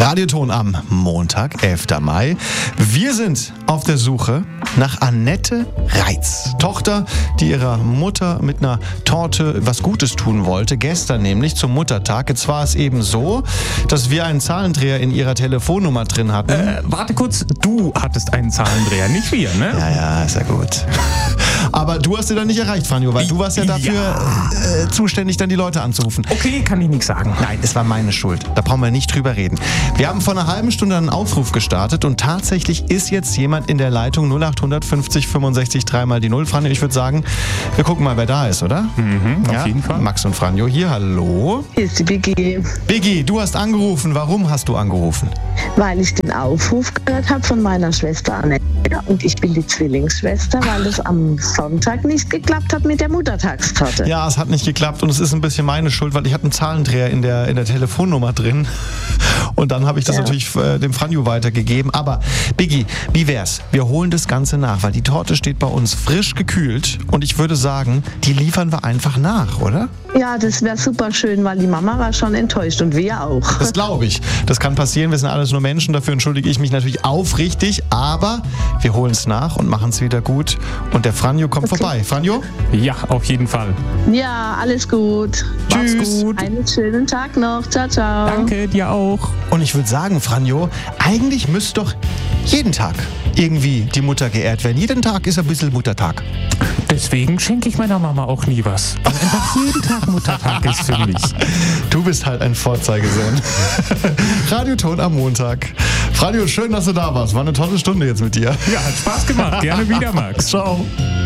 Radioton am Montag, 11. Mai. Wir sind auf der Suche nach Annette Reitz. Tochter, die ihrer Mutter mit einer Torte was Gutes tun wollte. Gestern nämlich zum Muttertag. Jetzt war es eben so, dass wir einen Zahlendreher in ihrer Telefonnummer drin hatten. Warte kurz, du hattest einen Zahlendreher, nicht wir, ne? Ja, ist ja gut. Aber du hast sie dann nicht erreicht, Franjo, weil du warst ja dafür zuständig, dann die Leute anzurufen. Okay, kann ich nichts sagen. Nein, es war meine Schuld. Da brauchen wir nicht drüber reden. Wir haben vor einer halben Stunde einen Aufruf gestartet und tatsächlich ist jetzt jemand in der Leitung 0800 50 65 3 mal die 0. Franjo, ich würde sagen, wir gucken mal, wer da ist, oder? Auf jeden Fall. Max und Franjo hier, hallo. Hier ist die Biggie. Biggie, du hast angerufen. Warum hast du angerufen? Weil ich den Aufruf gehört habe von meiner Schwester Annette und ich bin die Zwillingsschwester, weil es am Sonntag nicht geklappt hat mit der Muttertagstorte. Ja, es hat nicht geklappt und es ist ein bisschen meine Schuld, weil ich hatte einen Zahlendreher in der Telefonnummer drin und dann habe ich das natürlich dem Franjo weitergegeben. Aber Biggie, wie wär's? Wir holen das Ganze nach, weil die Torte steht bei uns frisch gekühlt und ich würde sagen, die liefern wir einfach nach, oder? Ja, das wäre super schön, weil die Mama war schon enttäuscht und wir auch. Das glaube ich. Das kann passieren, wir sind alles nur Menschen, dafür entschuldige ich mich natürlich aufrichtig, aber wir holen es nach und machen es wieder gut und der Franjo kommt vorbei. Franjo? Ja, auf jeden Fall. Ja, alles gut. Tschüss. Mach's gut. Einen schönen Tag noch. Ciao, ciao. Danke, dir auch. Und ich würde sagen, Franjo, eigentlich müsste doch jeden Tag irgendwie die Mutter geehrt werden. Jeden Tag ist ein bisschen Muttertag. Deswegen schenke ich meiner Mama auch nie was. Weil einfach jeden Tag Muttertag ist für mich. Du bist halt ein Vorzeigesohn. Radioton am Montag. Franjo, schön, dass du da warst. War eine tolle Stunde jetzt mit dir. Ja, hat Spaß gemacht. Gerne wieder, Max. Ciao.